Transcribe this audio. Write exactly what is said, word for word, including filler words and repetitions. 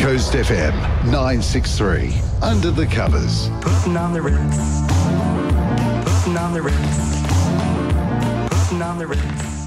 Coast F M nine six three. Under the covers. Putting on the Ritz. Putting on the Ritz. Putting on the Ritz.